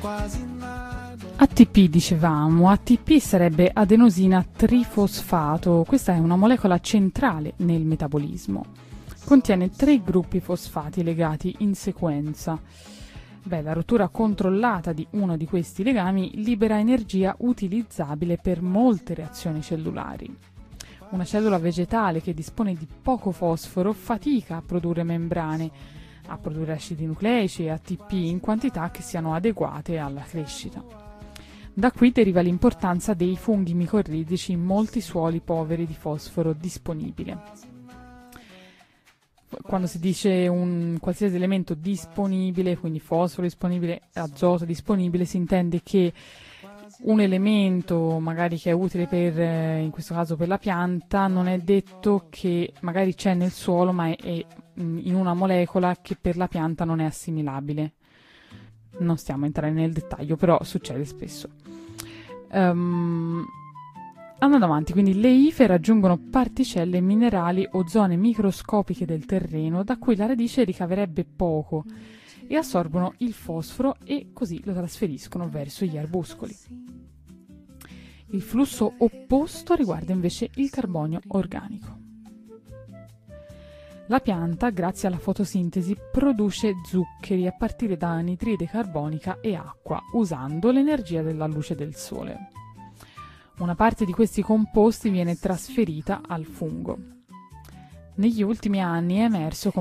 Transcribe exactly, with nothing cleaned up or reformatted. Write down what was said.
A T P dicevamo, A T P sarebbe adenosina trifosfato, questa è una molecola centrale nel metabolismo. Contiene tre gruppi fosfati legati in sequenza. Beh, la rottura controllata di uno di questi legami libera energia utilizzabile per molte reazioni cellulari. Una cellula vegetale che dispone di poco fosforo fatica a produrre membrane, a produrre acidi nucleici e A T P in quantità che siano adeguate alla crescita. Da qui deriva l'importanza dei funghi micorrizici in molti suoli poveri di fosforo disponibile. Quando si dice un qualsiasi elemento disponibile, quindi fosforo disponibile, azoto disponibile, si intende che un elemento magari che è utile per, in questo caso per la pianta, non è detto che magari c'è nel suolo, ma è, è in una molecola che per la pianta non è assimilabile. Non stiamo a entrare nel dettaglio, però succede spesso. Um, andando avanti, quindi le ife raggiungono particelle minerali o zone microscopiche del terreno da cui la radice ricaverebbe poco e assorbono il fosforo e così lo trasferiscono verso gli arbuscoli. Il flusso opposto riguarda invece il carbonio organico. La pianta, grazie alla fotosintesi, produce zuccheri a partire da anidride carbonica e acqua, usando l'energia della luce del sole. Una parte di questi composti viene trasferita al fungo. Negli ultimi anni è emerso